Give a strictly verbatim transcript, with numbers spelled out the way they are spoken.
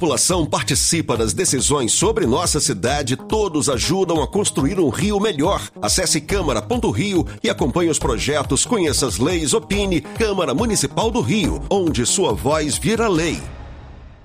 população participa das decisões sobre nossa cidade, todos ajudam a construir um Rio melhor. Acesse câmara ponto rio e acompanhe os projetos, conheça as leis, opine. Câmara Municipal do Rio, onde sua voz vira lei.